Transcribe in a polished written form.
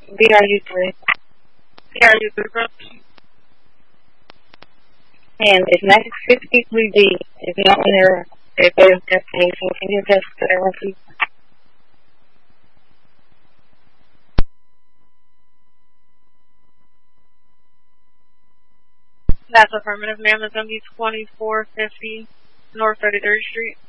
BRU3. BRU3. And if 9653D is not on their destination, can you adjust to that one, please? That's affirmative, ma'am. It's going to be 2450 North 33rd Street.